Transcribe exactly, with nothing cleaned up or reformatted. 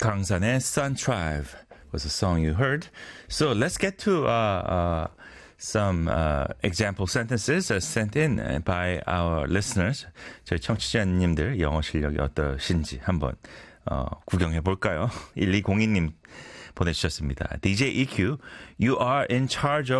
강산의 Sun Tribe was a song you heard. So let's get to uh, uh, some uh, example sentences uh, sent in by our listeners. 저희 청취자님들 영어 실력이 어떠신지 한번 어, 구경해 볼까요? 일이공이 님 보내주셨습니다. 디제이 이큐, you are in charge of